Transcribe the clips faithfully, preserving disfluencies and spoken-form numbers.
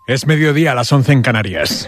Es mediodía, a las once en Canarias.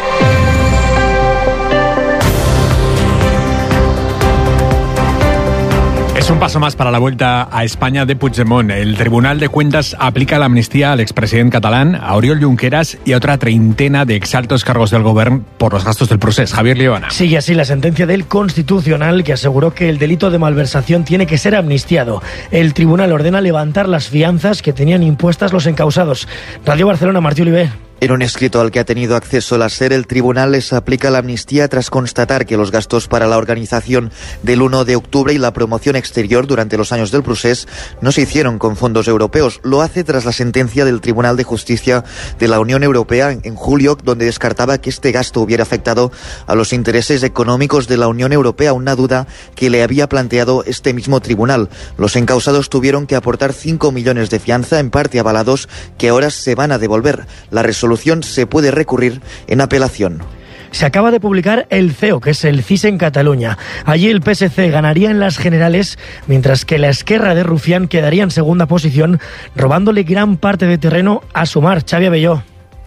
Es un paso más para la vuelta a España de Puigdemont. El Tribunal de Cuentas aplica la amnistía al expresidente catalán, a Oriol Junqueras y a otra treintena de exaltos cargos del gobierno por los gastos del procés. Javier Liona. Sigue así la sentencia del Constitucional, que aseguró que el delito de malversación tiene que ser amnistiado. El tribunal ordena levantar las fianzas que tenían impuestas los encausados. Radio Barcelona, Martí Oliver. En un escrito al que ha tenido acceso la SER, el tribunal les aplica la amnistía tras constatar que los gastos para la organización del uno de octubre y la promoción exterior durante los años del procés no se hicieron con fondos europeos. Lo hace tras la sentencia del Tribunal de Justicia de la Unión Europea en julio, donde descartaba que este gasto hubiera afectado a los intereses económicos de la Unión Europea, una duda que le había planteado este mismo tribunal. Los encausados tuvieron que aportar cinco millones de fianza, en parte avalados, que ahora se van a devolver. La resolución se puede recurrir en apelación. Se acaba de publicar el C E O, que es el C I S en Cataluña. Allí el P S C ganaría en las generales, mientras que la Esquerra de Rufián quedaría en segunda posición, robándole gran parte de terreno a Sumar. Xavi Abelló.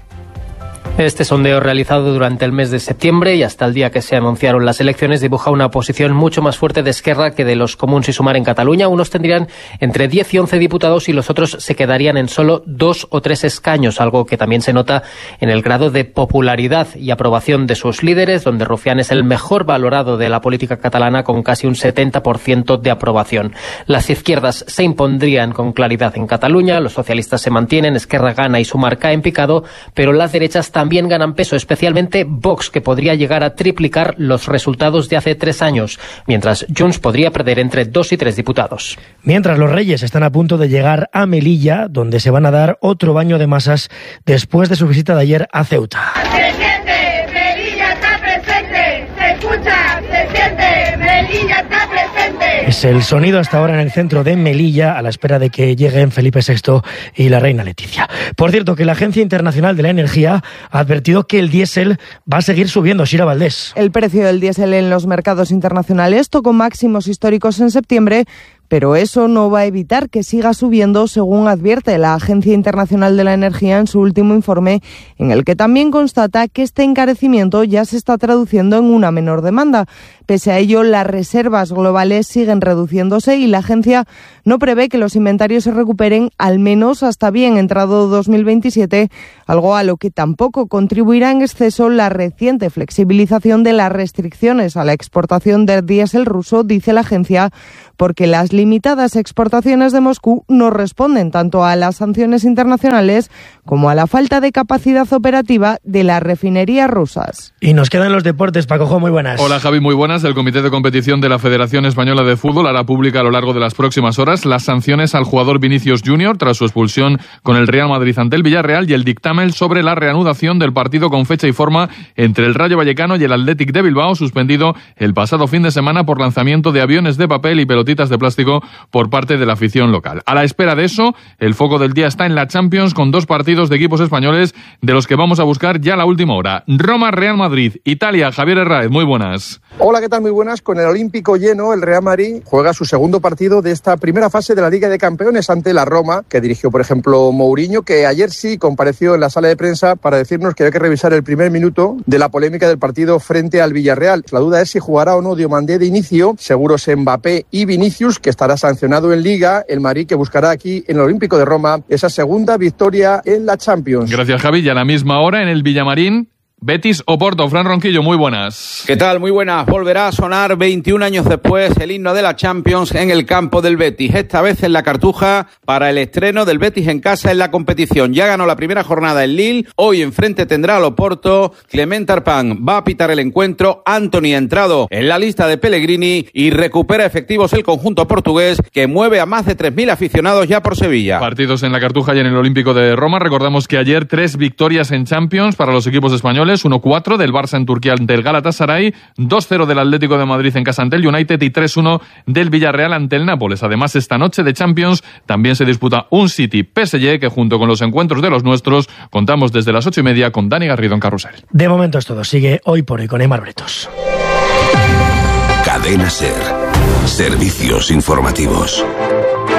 Este sondeo realizado durante el mes de septiembre y hasta el día que se anunciaron las elecciones dibuja una posición mucho más fuerte de Esquerra que de los Comuns y Sumar en Cataluña. Unos tendrían entre diez y once diputados y los otros se quedarían en solo dos o tres escaños, algo que también se nota en el grado de popularidad y aprobación de sus líderes, donde Rufián es el mejor valorado de la política catalana con casi un setenta por ciento de aprobación. Las izquierdas se impondrían con claridad en Cataluña, los socialistas se mantienen, Esquerra gana y Sumar cae en picado, pero las derechas también También ganan peso, especialmente Vox, que podría llegar a triplicar los resultados de hace tres años, mientras Junts podría perder entre dos y tres diputados. Mientras los Reyes están a punto de llegar a Melilla, donde se van a dar otro baño de masas después de su visita de ayer a Ceuta. Se siente, Melilla está presente, se escucha, se siente, Melilla está presente. Es el sonido hasta ahora en el centro de Melilla, a la espera de que lleguen Felipe sexto y la reina Leticia. Por cierto, que la Agencia Internacional de la Energía ha advertido que el diésel va a seguir subiendo. Shira Valdés. El precio del diésel en los mercados internacionales tocó máximos históricos en septiembre, pero eso no va a evitar que siga subiendo, según advierte la Agencia Internacional de la Energía en su último informe, en el que también constata que este encarecimiento ya se está traduciendo en una menor demanda. Pese a ello, las reservas globales siguen reduciéndose y la agencia no prevé que los inventarios se recuperen al menos hasta bien entrado dos mil veintisiete, algo a lo que tampoco contribuirá en exceso la reciente flexibilización de las restricciones a la exportación del diésel ruso, dice la agencia, porque las limitadas exportaciones de Moscú no responden tanto a las sanciones internacionales como a la falta de capacidad operativa de las refinerías rusas. Y nos quedan los deportes. Paco, muy buenas. Hola Javi, muy buenas. El Comité de Competición de la Federación Española de Fútbol hará pública a lo largo de las próximas horas las sanciones al jugador Vinicius Junior tras su expulsión con el Real Madrid ante el Villarreal y el dictamen sobre la reanudación del partido con fecha y forma entre el Rayo Vallecano y el Athletic de Bilbao, suspendido el pasado fin de semana por lanzamiento de aviones de papel y pelotitas de plástico por parte de la afición local. A la espera de eso, el foco del día está en la Champions, con dos partidos de equipos españoles de los que vamos a buscar ya la última hora. Roma, Real Madrid, Italia. Javier Herráez, muy buenas. Hola, ¿qué tal? Muy buenas. Con el Olímpico lleno, el Real Madrid juega su segundo partido de esta primera fase de la Liga de Campeones ante la Roma, que dirigió, por ejemplo, Mourinho, que ayer sí compareció en la sala de prensa para decirnos que hay que revisar el primer minuto de la polémica del partido frente al Villarreal. La duda es si jugará o no Diomandé de inicio. Seguros Mbappé y Vinicius, que estará sancionado en Liga. El Madrid que buscará aquí en el Olímpico de Roma esa segunda victoria en la Champions. Gracias, Javi. Y a la misma hora en el Villamarín, Betis Oporto. Fran Ronquillo, muy buenas. ¿Qué tal? Muy buenas. Volverá a sonar veintiún años después el himno de la Champions en el campo del Betis, esta vez en la Cartuja, para el estreno del Betis en casa en la competición. Ya ganó la primera jornada en Lille, hoy enfrente tendrá al Oporto. Clement Arpán va a pitar el encuentro. Anthony ha entrado en la lista de Pellegrini y recupera efectivos el conjunto portugués, que mueve a más de tres mil aficionados ya por Sevilla. Partidos en la Cartuja y en el Olímpico de Roma. Recordamos que ayer tres victorias en Champions para los equipos españoles. uno cuatro del Barça en Turquía ante el Galatasaray, dos cero del Atlético de Madrid en casa ante el United y tres uno del Villarreal ante el Nápoles. Además, esta noche de Champions también se disputa un City-P S G, que junto con los encuentros de los nuestros contamos desde las ocho y media con Dani Garrido en Carrusel. De momento es todo. Sigue Hoy por Hoy con Emar Bretos. Cadena SER. Servicios informativos.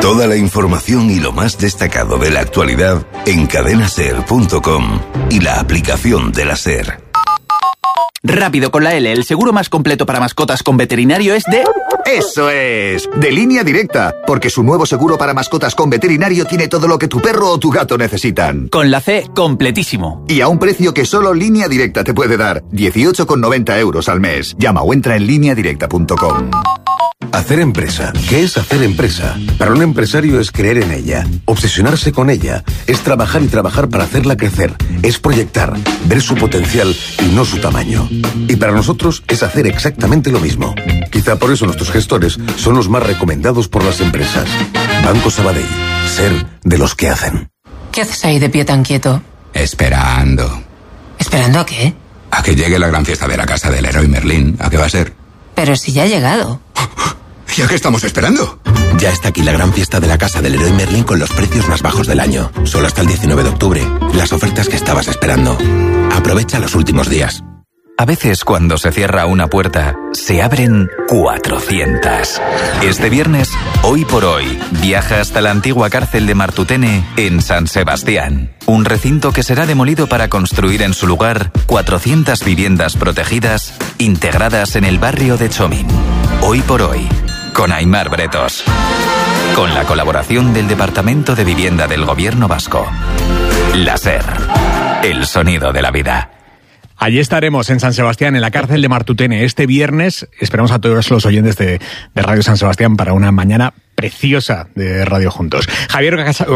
Toda la información y lo más destacado de la actualidad en cadena ser punto com y la aplicación de la SER. Rápido con la L, el seguro más completo para mascotas con veterinario es de... ¡Eso es! De Línea Directa, porque su nuevo seguro para mascotas con veterinario tiene todo lo que tu perro o tu gato necesitan. Con la C, completísimo. Y a un precio que solo Línea Directa te puede dar, dieciocho con noventa euros al mes. Llama o entra en línea directa punto com. Hacer empresa. ¿Qué es hacer empresa? Para un empresario es creer en ella, obsesionarse con ella, es trabajar y trabajar para hacerla crecer, es proyectar, ver su potencial y no su tamaño. Y para nosotros es hacer exactamente lo mismo. Quizá por eso nuestros gestores son los más recomendados por las empresas. Banco Sabadell. Ser de los que hacen. ¿Qué haces ahí de pie tan quieto? Esperando. ¿Esperando a qué? A que llegue la gran fiesta de la casa del Leroy Merlin. ¿A qué va a ser? Pero si ya ha llegado. ¿Y a qué estamos esperando? Ya está aquí la gran fiesta de la casa del Leroy Merlin con los precios más bajos del año. Solo hasta el diecinueve de octubre. Las ofertas que estabas esperando. Aprovecha los últimos días. A veces cuando se cierra una puerta, se abren cuatrocientas. Este viernes, Hoy por Hoy, viaja hasta la antigua cárcel de Martutene en San Sebastián. Un recinto que será demolido para construir en su lugar cuatrocientas viviendas protegidas integradas en el barrio de Chomín. Hoy por Hoy, con Aimar Bretos. Con la colaboración del Departamento de Vivienda del Gobierno Vasco. La SER, el sonido de la vida. Allí estaremos en San Sebastián, en la cárcel de Martutene, este viernes. Esperamos a todos los oyentes de, de Radio San Sebastián para una mañana preciosa de Radio Juntos. Javier Casal.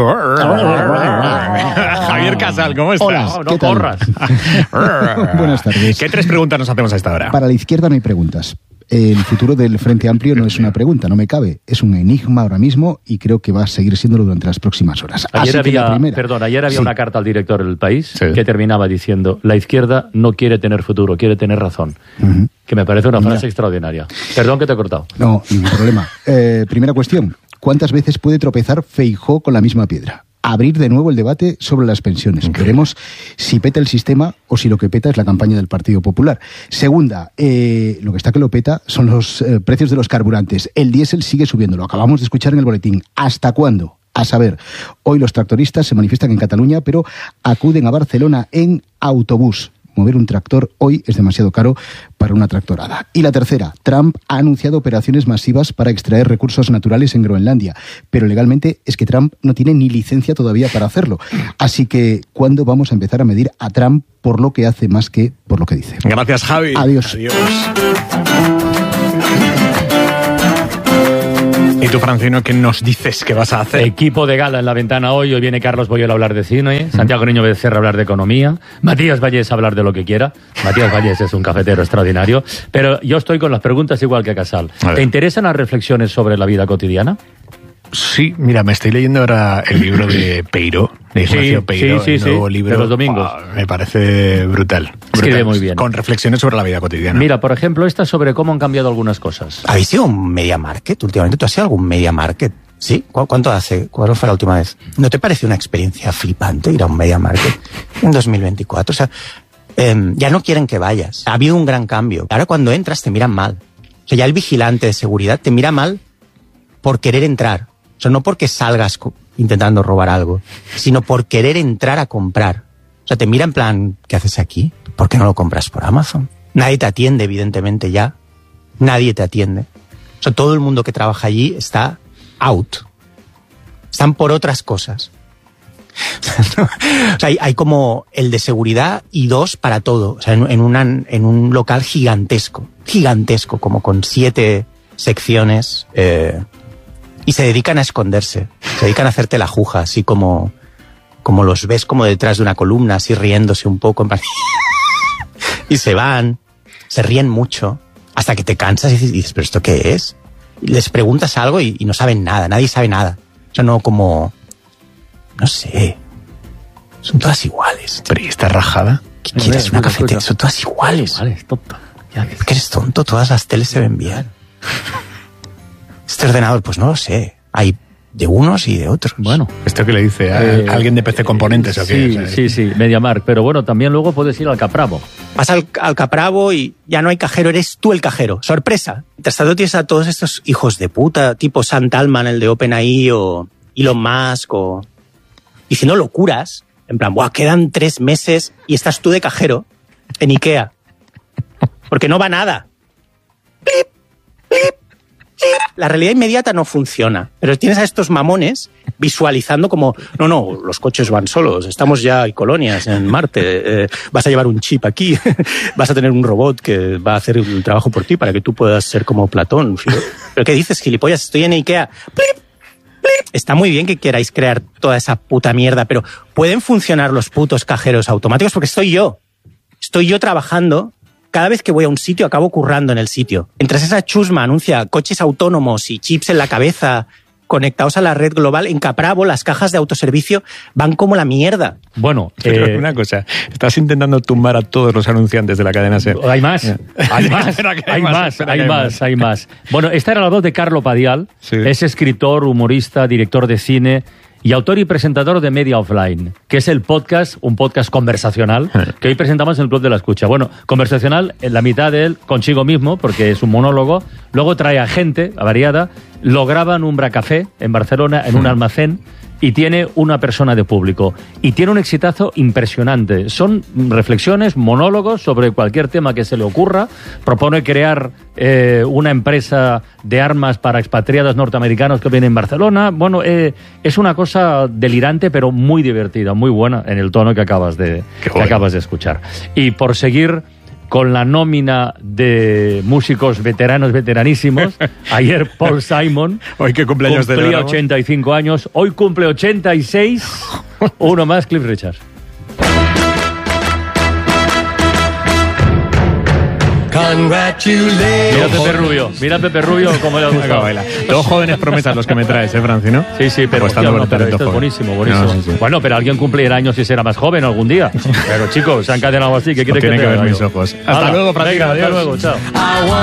Javier Casal, ¿cómo estás? Hola, no ¿qué tal? corras. Buenas tardes. ¿Qué tres preguntas nos hacemos a esta hora? Para la izquierda no hay preguntas. El futuro del Frente Amplio no es una pregunta, no me cabe. Es un enigma ahora mismo y creo que va a seguir siéndolo durante las próximas horas. Ayer Así había, que la primera, perdón, ayer había sí. una carta al director del País Sí. que terminaba diciendo: la izquierda no quiere tener futuro, quiere tener razón. Uh-huh. Que me parece una frase Mira. extraordinaria. Perdón que te he cortado. No, ningún problema. Eh, primera cuestión. ¿Cuántas veces puede tropezar Feijóo con la misma piedra? Abrir de nuevo el debate sobre las pensiones. Okay. Veremos si peta el sistema o si lo que peta es la campaña del Partido Popular. Segunda, eh, lo que está que lo peta son los eh, precios de los carburantes. El diésel sigue subiendo, lo acabamos de escuchar en el boletín. ¿Hasta cuándo? A saber, hoy los tractoristas se manifiestan en Cataluña, pero acuden a Barcelona en autobús. Mover un tractor hoy es demasiado caro para una tractorada. Y la tercera, Trump ha anunciado operaciones masivas para extraer recursos naturales en Groenlandia, pero legalmente es que Trump no tiene ni licencia todavía para hacerlo. Así que, ¿cuándo vamos a empezar a medir a Trump por lo que hace más que por lo que dice? Gracias, Javi. Adiós. Adiós. ¿Y tú, Francino, qué nos dices que vas a hacer? Equipo de gala en la ventana hoy. Hoy viene Carlos Boyel a hablar de cine, Santiago Niño Becerra a hablar de economía, Matías Vallés a hablar de lo que quiera. Matías Vallés es un cafetero extraordinario. Pero yo estoy con las preguntas igual que Casal. ¿Te interesan las reflexiones sobre la vida cotidiana? Sí, mira, me estoy leyendo ahora el libro de Peiró, de Ignacio Sí, Peiró, sí, el sí, nuevo sí, libro. de los domingos. Wow, me parece brutal. Escribe brutal, muy bien. Con reflexiones sobre la vida cotidiana. Mira, por ejemplo, esta sobre cómo han cambiado algunas cosas. ¿Habéis ido a un Media Market últimamente? ¿Tú has ido a algún Media Market? ¿Sí? ¿Cu- ¿Cuánto hace? ¿Cuál fue la última vez? ¿No te parece una experiencia flipante ir a un Media Market en dos mil veinticuatro? O sea, eh, ya no quieren que vayas. Ha habido un gran cambio. Ahora cuando entras te miran mal. O sea, ya el vigilante de seguridad te mira mal por querer entrar. O sea, no porque salgas co- intentando robar algo, sino por querer entrar a comprar. O sea, te mira en plan, ¿qué haces aquí? ¿Por qué no lo compras por Amazon? Nadie te atiende, evidentemente, ya. Nadie te atiende. O sea, todo el mundo que trabaja allí está out. Están por otras cosas. O sea, hay, hay como el de seguridad y dos para todo. O sea, en, en, una, en un local gigantesco. Gigantesco, como con siete secciones. Eh, y se dedican a esconderse. Se dedican a hacerte la juja, así como, como los ves como detrás de una columna, así riéndose un poco. En plan y se van, se ríen mucho, hasta que te cansas y dices, ¿pero esto qué es? Y les preguntas algo y, y no saben nada, nadie sabe nada. O sea, no como... No sé. Son todas iguales. Pero ¿y esta rajada? ¿Qué quieres? Una cafetera. Son todas iguales. Iguales, tonto. Ya, ¿qué eres tonto? Todas las teles se ven bien. Este ordenador, pues no lo sé. Hay de unos y de otros. Bueno. ¿Esto qué le dice? ¿A Eh, alguien de P C Componentes o qué? Sí, O sea, sí, sí, MediaMarkt. Pero bueno, también luego puedes ir al Capravo. Vas al, al Capravo y ya no hay cajero, eres tú el cajero. ¡Sorpresa! Mientras tanto tienes a todos estos hijos de puta, tipo Sam Altman, el de OpenAI, o Elon Musk, o diciendo locuras. En plan, ¡buah! Quedan tres meses y estás tú de cajero en Ikea. Porque no va nada. ¡Plip! ¡Plip! La realidad inmediata no funciona, pero tienes a estos mamones visualizando como, no, no, los coches van solos, estamos ya en colonias en Marte, eh, vas a llevar un chip aquí, vas a tener un robot que va a hacer el trabajo por ti para que tú puedas ser como Platón. ¿Pero qué dices, gilipollas? Estoy en Ikea. ¡Plip! ¡Plip! Está muy bien que queráis crear toda esa puta mierda, pero ¿pueden funcionar los putos cajeros automáticos? Porque estoy yo. Estoy yo trabajando. Cada vez que voy a un sitio acabo currando en el sitio. Mientras esa chusma anuncia coches autónomos y chips en la cabeza conectados a la red global, en Capravo las cajas de autoservicio van como la mierda. Bueno, eh, una cosa, estás intentando tumbar a todos los anunciantes de la cadena SER. Hay más, hay más, hay, hay más, hay más, hay más. Bueno, esta era la voz de Carlo Padial, sí. Es escritor, humorista, director de cine y autor y presentador de Media Offline, que es el podcast, un podcast conversacional, que hoy presentamos en el Club de la Escucha. Bueno, conversacional, en la mitad de él, consigo mismo, porque es un monólogo, luego trae a gente, a variada, lo graba en un bracafé, en Barcelona, en un almacén, y tiene una persona de público. Y tiene un exitazo impresionante. Son reflexiones, monólogos sobre cualquier tema que se le ocurra. Propone crear eh, una empresa de armas para expatriados norteamericanos que vienen en Barcelona. Bueno, eh, es una cosa delirante, pero muy divertida, muy buena en el tono que acabas de, que bueno. acabas de escuchar. Y por seguir con la nómina de músicos veteranos, veteranísimos. Ayer Paul Simon. Hoy que cumpleaños de cumplía ochenta y cinco años. Hoy cumple ochenta y seis. Uno más, Cliff Richard. Mira a Pepe Rubio, mira a Pepe Rubio como le ha gustado. Dos jóvenes promesas los que me traes, ¿eh, Franci, no? Sí, sí, pero, hostia, no, pero esto es buenísimo, buenísimo. No, sí, sí. Bueno, pero alguien cumplirá años y será más joven algún día. Pero chicos, se han encadenado así, ¿qué quiere que te Tiene que ver haga mis yo? ojos. Hasta Hala, luego, Francisco. Venga, hasta luego, chao.